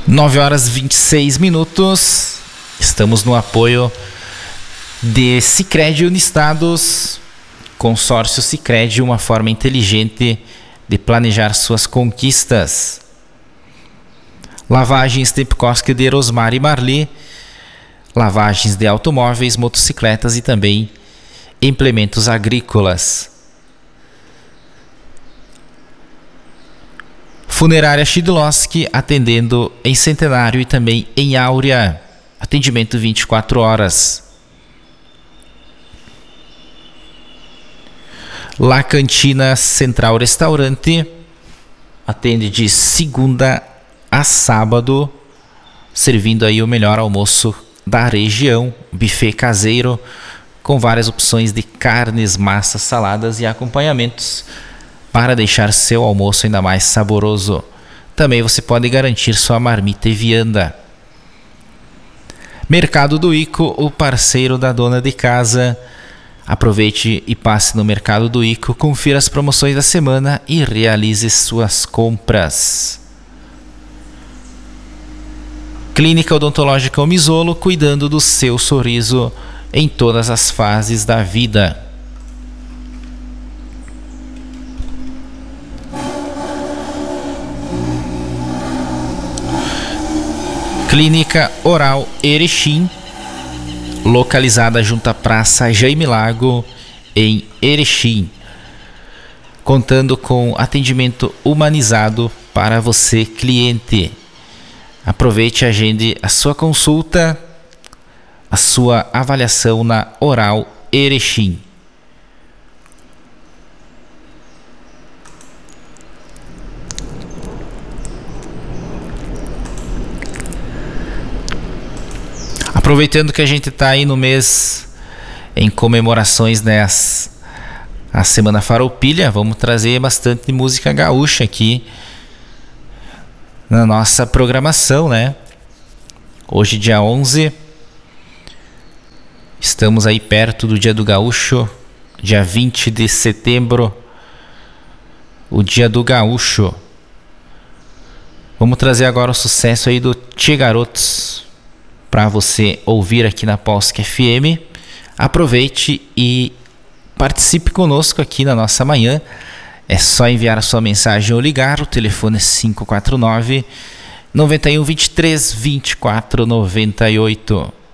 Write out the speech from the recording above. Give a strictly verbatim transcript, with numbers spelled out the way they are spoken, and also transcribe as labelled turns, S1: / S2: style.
S1: nove horas e vinte e seis minutos. Estamos no apoio de Sicredi Unistados. Consórcio Sicredi, uma forma inteligente de planejar suas conquistas. Lavagens Tepkoski de Erosmar e Marli. Lavagens de automóveis, motocicletas e também implementos agrícolas. Funerária Shidlowski, atendendo em Centenário e também em Áurea. Atendimento vinte e quatro horas. La Cantina Central Restaurante, atende de segunda a sábado, servindo aí o melhor almoço da região. Buffet caseiro, com várias opções de carnes, massas, saladas e acompanhamentos, para deixar seu almoço ainda mais saboroso. Também você pode garantir sua marmita e vianda. Mercado do Ico, o parceiro da dona de casa. Aproveite e passe no Mercado do Ico, confira as promoções da semana e realize suas compras. Clínica Odontológica Omisolo, cuidando do seu sorriso em todas as fases da vida. Clínica Oral Erechim, localizada junto à Praça Jaime Lago, em Erechim, contando com atendimento humanizado para você, cliente. Aproveite e agende a sua consulta, a sua avaliação na Oral Erechim. Aproveitando que a gente está aí no mês em comemorações, né, as, a Semana Farroupilha, vamos trazer bastante música gaúcha aqui na nossa programação, né? Hoje, dia onze, estamos aí perto do Dia do Gaúcho, dia vinte de setembro, o Dia do Gaúcho. Vamos trazer agora o sucesso aí do Tchê Garotos para você ouvir aqui na Polsk F M. Aproveite e participe conosco aqui na nossa manhã. É só enviar a sua mensagem ou ligar. O telefone é cinco quatro nove, nove um dois três, dois quatro nove oito.